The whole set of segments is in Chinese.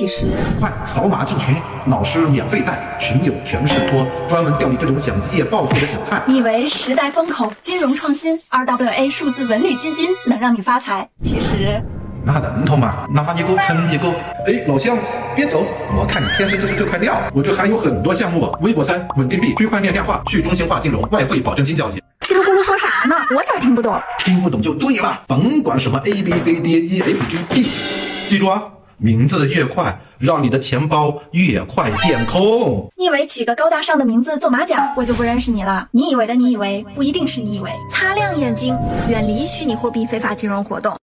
其实快扫码进群，老师免费带，群友全是托，专门钓你这种想一夜暴富的韭菜。 你以为时代风口、金融创新、2WA 数字文旅基金能让你发财？其实那能头吗？拿一个喷一个。哎，老乡，别走！我看你天生就是这块料。我这还有很多项目，微博3、稳定币、区块链量化、去中心化金融、外汇保证金交易。 叽里咕噜说啥呢？我咋听不懂？ 听不懂就对了，甭管什么 ABCDEFGB， 记住啊，名字越快，让你的钱包越快变空。 你以为起个高大上的名字做马甲，我就不认识你了？你以为的你以为，不一定是你以为。擦亮眼睛，远离虚拟货币非法金融活动。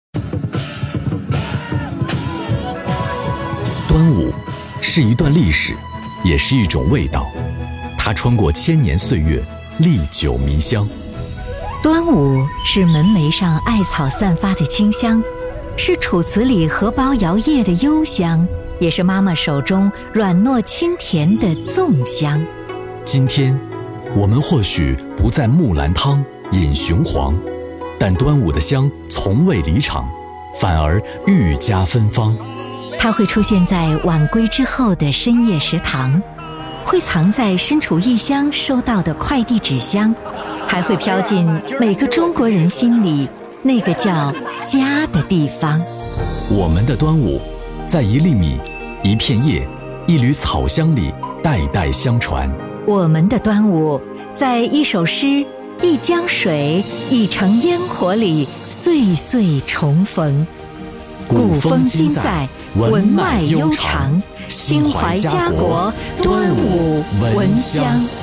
端午是一段历史，也是一种味道，它穿过千年岁月，历久弥香。 端午是门楣上艾草散发的清香，是楚辞里荷包摇曳的幽香，也是妈妈手中软糯清甜的粽香。 今天我们或许不在木兰汤饮雄黄，但端午的香从未离场，反而愈加芬芳。 它会出现在晚归之后的深夜食堂，会藏在身处异乡收到的快递纸箱，还会飘进每个中国人心里那个叫家的地方。 我们的端午，在一粒米、一片叶、一缕草香里代代相传。 我们的端午，在一首诗、一江水、一城烟火里岁岁重逢。古风今在，文脉悠长，心怀家国，端午闻香。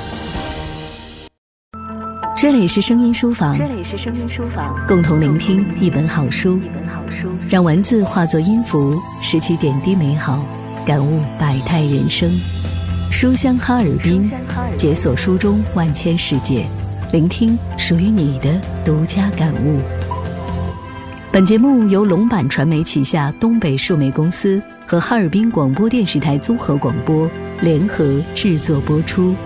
这里是声音书房，共同聆听一本好书，让文字化作音符，拾起点滴美好，感悟百态人生。书香哈尔滨，解锁书中万千世界，聆听属于你的独家感悟。本节目由龙版传媒旗下东北数媒公司和哈尔滨广播电视台综合广播联合制作播出。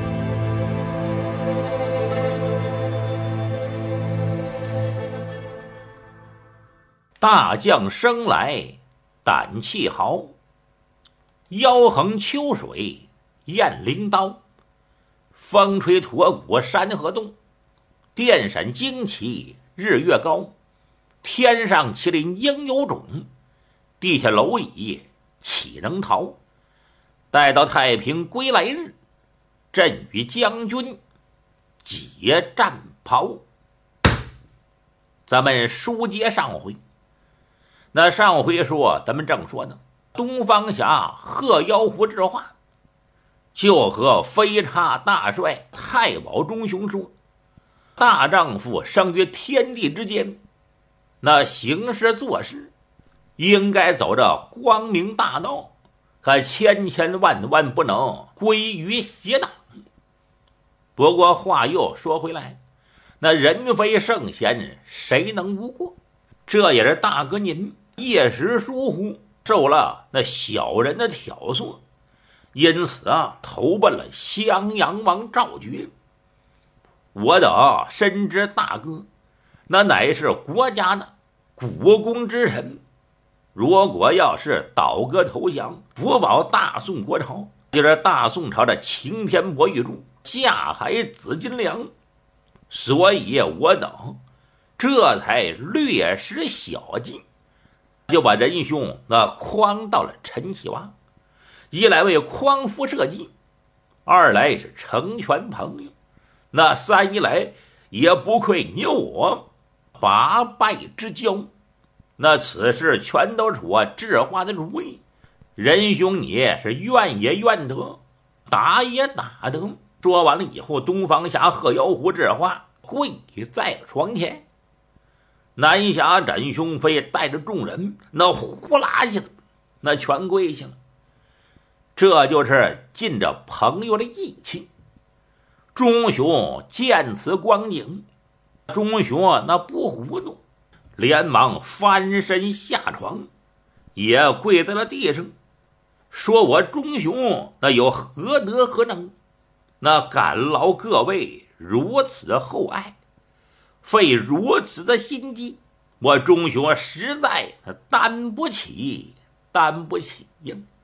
大将生来胆气豪，腰横秋水雁翎刀。风吹驼骨山河动，电闪惊旗日月高。天上麒麟应有种，地下蝼蚁岂能逃？待到太平归来日，朕与将军解战袍。咱们书接上回，那上回说咱们正说呢，东方侠贺妖狐之话，就和飞叉大帅太保钟雄说，大丈夫生于天地之间，那行事做事应该走着光明大道，可千千万万不能归于邪党。不过话又说回来，那人非圣贤，谁能无过？这也是大哥您一时疏忽，受了那小人的挑唆，因此投奔了襄阳王赵佶。我等深知大哥那乃是国家的国公之臣，如果要是倒戈投降，福保大宋国朝，就是大宋朝的擎天博玉柱，架海紫金梁，所以我等这才略施小计，就把仁兄那诓到了陈启蛙，一来为匡扶社稷，二来是成全朋友，那三一来也不愧你我八拜之交。那此事全都是我制划的主意，仁兄你是愿也愿得，打也打得。说完了以后，东方侠贺妖狐这话跪在了床前，南侠展雄飞带着众人那呼啦一下子那全跪下了，这就是尽着朋友的义气。钟雄见此光景，钟雄那不糊涂，连忙翻身下床，也跪在了地上，说我钟雄那有何德何能，那感劳各位如此厚爱，费如此的心机，我钟雄实在担不起呀。